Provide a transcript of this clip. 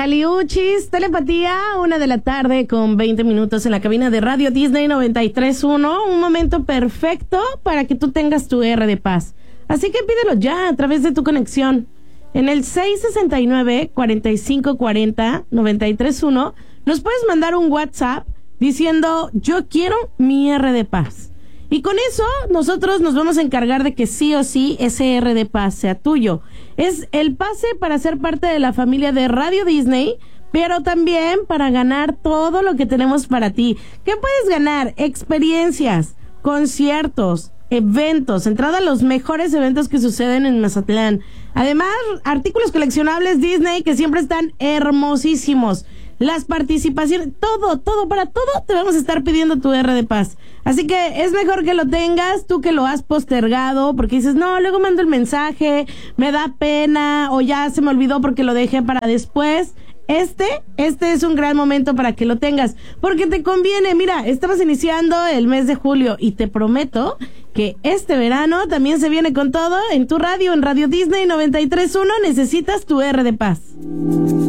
Caliuchis, telepatía, 1:00 p.m. con 20 minutos en la cabina de Radio Disney 93.1. Un momento perfecto para que tú tengas tu R de paz. Así que pídelo ya a través de tu conexión. En el 669-4540-931 nos puedes mandar un WhatsApp diciendo yo quiero mi R de paz. Y con eso nosotros nos vamos a encargar de que sí o sí ese R de paz sea tuyo. Es el pase para ser parte de la familia de Radio Disney, pero también para ganar todo lo que tenemos para ti. ¿Qué puedes ganar? Experiencias, conciertos, eventos, entrada a los mejores eventos que suceden en Mazatlán. Además, artículos coleccionables Disney que siempre están hermosísimos. Las participaciones, todo, para todo te vamos a estar pidiendo tu R de paz. Así que es mejor que lo tengas, tú que lo has postergado, porque dices, no, luego mando el mensaje, me da pena, o ya se me olvidó porque lo dejé para después. Este es un gran momento para que lo tengas, porque te conviene. Mira, estamos iniciando el mes de julio y te prometo que este verano también se viene con todo en tu radio, en Radio Disney 93.1. Necesitas tu R de paz.